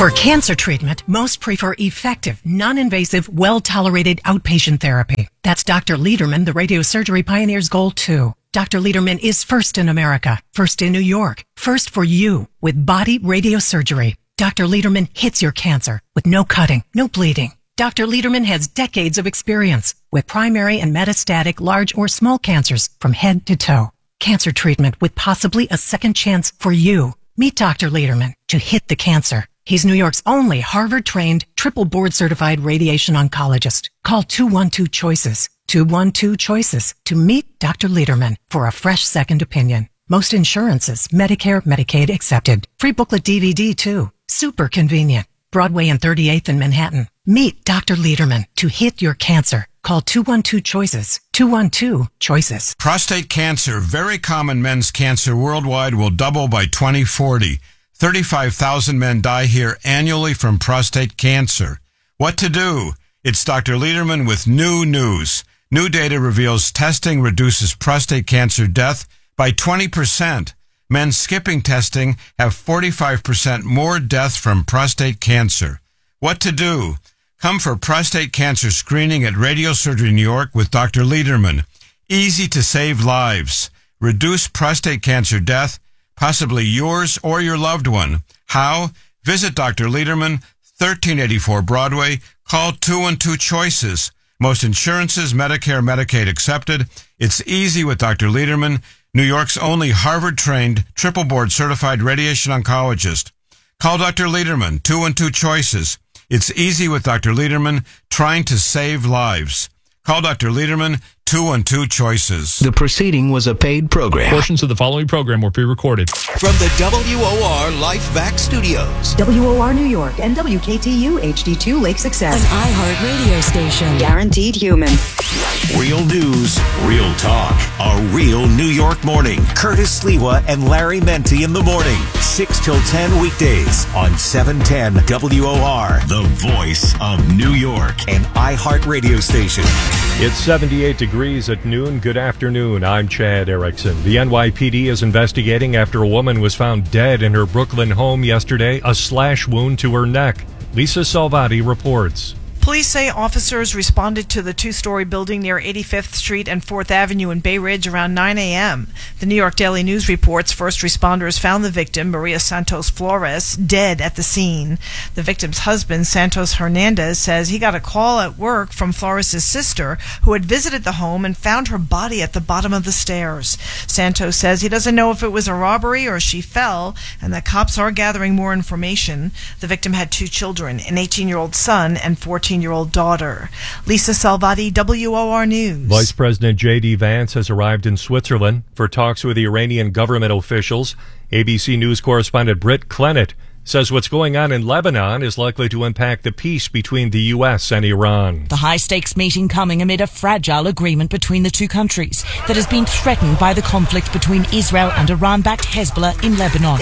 For cancer treatment, most prefer effective, non-invasive, well-tolerated outpatient therapy. That's Dr. Lederman, the radiosurgery pioneer's goal too. Dr. Lederman is first in America, first in New York, first for you with body radiosurgery. Dr. Lederman hits your cancer with no cutting, no bleeding. Dr. Lederman has decades of experience with primary and metastatic large or small cancers from head to toe. Cancer treatment with possibly a second chance for you. Meet Dr. Lederman to hit the cancer. He's New York's only Harvard-trained, triple board-certified radiation oncologist. Call 212-CHOICES, 212-CHOICES to meet Dr. Lederman for a fresh second opinion. Most insurances, Medicare, Medicaid accepted. Free booklet DVD too. Super convenient. Broadway and 38th in Manhattan. Meet Dr. Lederman to hit your cancer. Call 212-CHOICES, 212-CHOICES. Prostate cancer, very common men's cancer worldwide, will double by 2040. 35,000 men die here annually from prostate cancer. What to do? It's Dr. Lederman with new news. New data reveals testing reduces prostate cancer death by 20%. Men skipping testing have 45% more death from prostate cancer. What to do? Come for prostate cancer screening at Radiosurgery New York with Dr. Lederman. Easy to save lives. Reduce prostate cancer death, possibly yours or your loved one. How? Visit Dr. Lederman, 1384 Broadway. Call 212-CHOICES. Most insurances, Medicare, Medicaid accepted. It's easy with Dr. Lederman, New York's only Harvard-trained, triple board-certified radiation oncologist. Call Dr. Lederman, 212-CHOICES. It's easy with Dr. Lederman, trying to save lives. Call Dr. Lederman, 212-CHOICES. The proceeding was a paid program. Portions of the following program were pre-recorded. From the WOR LifeVac Studios. WOR New York and WKTU HD2 Lake Success. An iHeart radio station. Guaranteed human. Real news, real talk. A real New York morning. Curtis Sliwa and Larry Menti in the morning. 6 till 10 weekdays on 710 WOR. The voice of New York and iHeart radio station. It's 78 degrees at noon. Good afternoon. I'm Chad Erickson. The NYPD is investigating after a woman was found dead in her Brooklyn home yesterday, a slash wound to her neck. Lisa Salvati reports. Police say officers responded to the two-story building near 85th Street and 4th Avenue in Bay Ridge around 9 a.m. The New York Daily News reports first responders found the victim, Maria Santos Flores, dead at the scene. The victim's husband, Santos Hernandez, says he got a call at work from Flores' sister, who had visited the home and found her body at the bottom of the stairs. Santos says he doesn't know if it was a robbery or she fell, and that cops are gathering more information. The victim had 2 children, an 18-year-old son and 14-year-old daughter. Lisa Salvati, WOR News. Vice President J.D. Vance has arrived in Switzerland for talks with the Iranian government officials. ABC News correspondent Britt Clennett says what's going on in Lebanon is likely to impact the peace between the U.S. and Iran. The high-stakes meeting coming amid a fragile agreement between the two countries that has been threatened by the conflict between Israel and Iran-backed Hezbollah in Lebanon.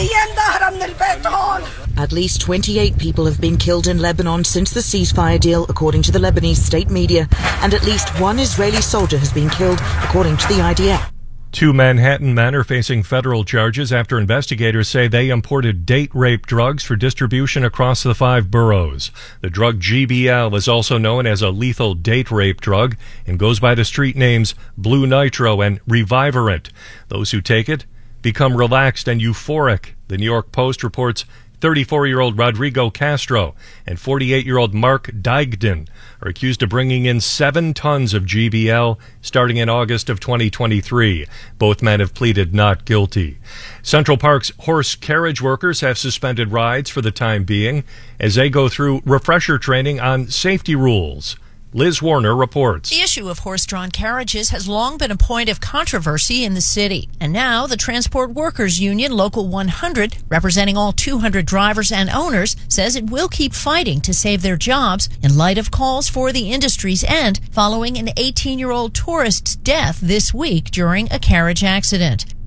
At least 28 people have been killed in Lebanon since the ceasefire deal, according to the Lebanese state media, and at least 1 Israeli soldier has been killed, according to the IDF. 2 Manhattan men are facing federal charges after investigators say they imported date rape drugs for distribution across the 5 boroughs. The drug GBL is also known as a lethal date rape drug and goes by the street names Blue Nitro and Reviverant. Those who take it become relaxed and euphoric. The New York Post reports 34-year-old Rodrigo Castro and 48-year-old Mark Digden are accused of bringing in 7 tons of GBL starting in August of 2023. Both men have pleaded not guilty. Central Park's horse carriage workers have suspended rides for the time being as they go through refresher training on safety rules. Liz Warner reports. The issue of horse-drawn carriages has long been a point of controversy in the city. And now the Transport Workers Union, Local 100, representing all 200 drivers and owners, says it will keep fighting to save their jobs in light of calls for the industry's end following an 18-year-old tourist's death this week during a carriage accident.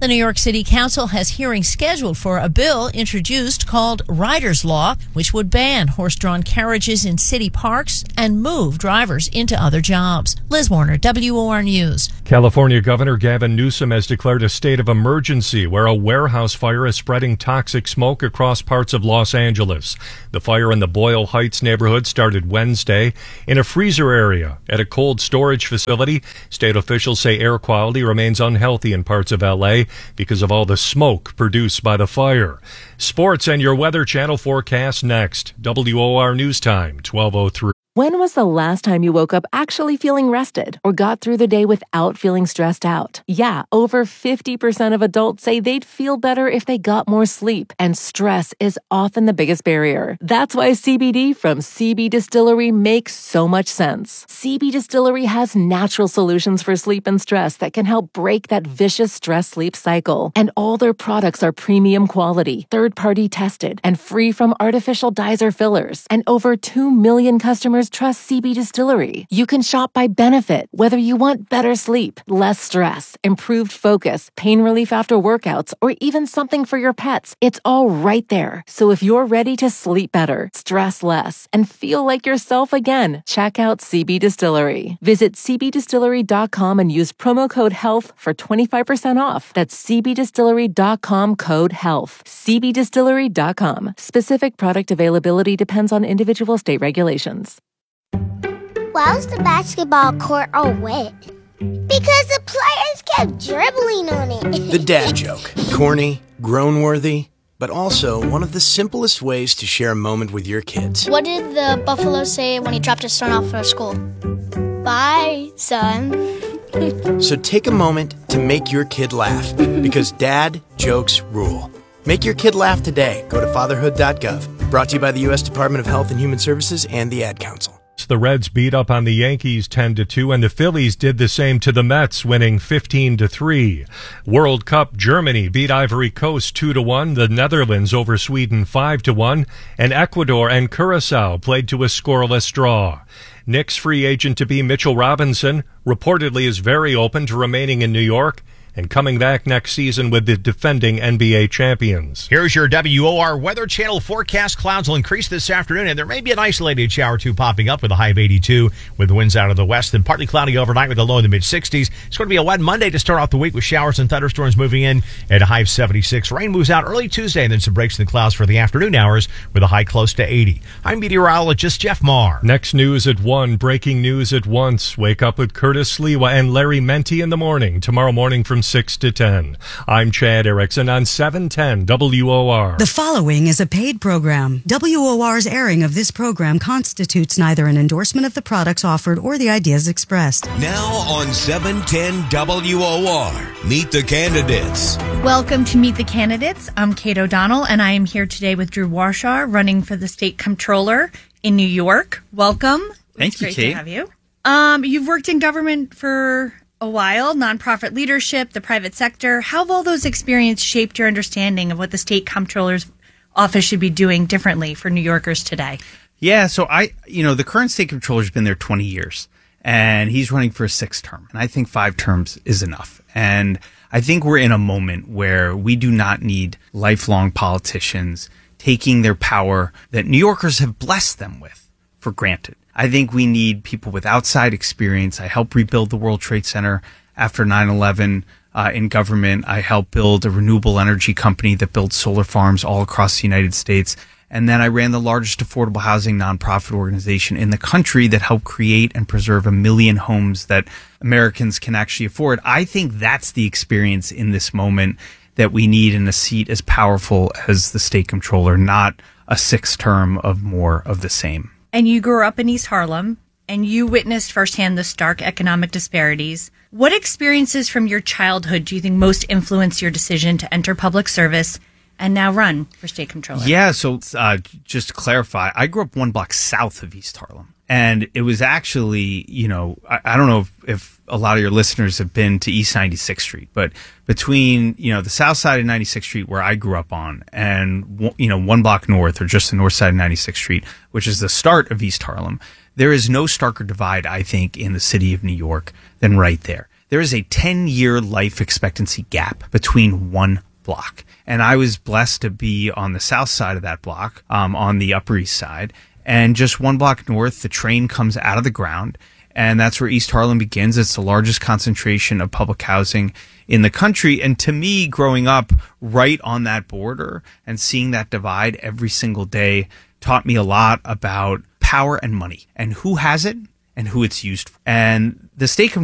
The New York City Council has hearings scheduled for a bill introduced called Rider's Law, which would ban horse-drawn carriages in city parks and move drivers into other jobs. Liz Warner, WOR News. California Governor Gavin Newsom has declared a state of emergency where a warehouse fire is spreading toxic smoke across parts of Los Angeles. The fire in the Boyle Heights neighborhood started Wednesday in a freezer area at a cold storage facility. State officials say air quality remains unhealthy in parts of LA because of all the smoke produced by the fire. Sports and your Weather Channel forecast next. WOR News Time, 12:03. When was the last time you woke up actually feeling rested or got through the day without feeling stressed out? Yeah, over 50% of adults say they'd feel better if they got more sleep, and stress is often the biggest barrier. That's why CBD from CB Distillery makes so much sense. CB Distillery has natural solutions for sleep and stress that can help break that vicious stress-sleep cycle. And all their products are premium quality, third-party tested, and free from artificial dyes or fillers. And over 2 million customers trust CB Distillery. You can shop by benefit, whether you want better sleep, less stress, improved focus, pain relief after workouts, or even something for your pets. It's all right there. So if you're ready to sleep better, stress less, and feel like yourself again, check out CB Distillery. Visit cbdistillery.com and use promo code HEALTH for 25% off. That's cbdistillery.com, code HEALTH. cbdistillery.com. Specific product availability depends on individual state regulations. Why was the basketball court all wet? Because the players kept dribbling on it. The dad joke. Corny, groan-worthy, but also one of the simplest ways to share a moment with your kids. What did the buffalo say when he dropped his son off at school? Bye, son. So take a moment to make your kid laugh, because dad jokes rule. Make your kid laugh today. Go to fatherhood.gov. Brought to you by the U.S. Department of Health and Human Services and the Ad Council. The Reds beat up on the Yankees 10-2, and the Phillies did the same to the Mets, winning 15-3. World Cup, Germany beat Ivory Coast 2-1, the Netherlands over Sweden 5-1, and Ecuador and Curacao played to a scoreless draw. Knicks free agent-to-be Mitchell Robinson reportedly is very open to remaining in New York and coming back next season with the defending NBA champions. Here's your WOR Weather Channel forecast. Clouds will increase this afternoon, and there may be an isolated shower or two popping up with a high of 82 with the winds out of the west, and partly cloudy overnight with a low in the mid-60s. It's going to be a wet Monday to start off the week with showers and thunderstorms moving in at a high of 76. Rain moves out early Tuesday, and then some breaks in the clouds for the afternoon hours with a high close to 80. I'm meteorologist Jeff Marr. Next news at 1, breaking news at once. Wake up with Curtis Sliwa and Larry Menti in the morning, tomorrow morning from 6 to 10. I'm Chad Erickson on 710 WOR. The following is a paid program. WOR's airing of this program constitutes neither an endorsement of the products offered or the ideas expressed. Now on 710 WOR, meet the candidates. Welcome to Meet the Candidates. I'm Kate O'Donnell, and I am here today with Drew Warshar, running for the state comptroller in New York. Welcome. Thank you, Kate. Great to have you. You've worked in government for a while, nonprofit leadership, the private sector. How have all those experiences shaped your understanding of what the state comptroller's office should be doing differently for New Yorkers today? Yeah, so the current state comptroller's been there 20 years, and he's running for a 6th term. And I think 5 terms is enough. And I think we're in a moment where we do not need lifelong politicians taking their power that New Yorkers have blessed them with for granted. I think we need people with outside experience. I helped rebuild the World Trade Center after 9/11 in government. I helped build a renewable energy company that builds solar farms all across the United States. And then I ran the largest affordable housing nonprofit organization in the country that helped create and preserve 1 million homes that Americans can actually afford. I think that's the experience in this moment that we need in a seat as powerful as the state comptroller, not a 6th term of more of the same. And you grew up in East Harlem, and you witnessed firsthand the stark economic disparities. What experiences from your childhood do you think most influenced your decision to enter public service and now run for state comptroller? Yeah, so just to clarify, I grew up 1 block south of East Harlem. And it was actually, I don't know if a lot of your listeners have been to East 96th Street, but between, the south side of 96th Street where I grew up on and, 1 block north, or just the north side of 96th Street, which is the start of East Harlem, there is no starker divide, I think, in the city of New York than right there. there is a 10-year life expectancy gap between one block. And I was blessed to be on the south side of that block, on the Upper East Side. And just one block north, the train comes out of the ground. And that's where East Harlem begins. It's the largest concentration of public housing in the country. And to me, growing up right on that border and seeing that divide every single day taught me a lot about power and money and who has it and who it's used for. And the state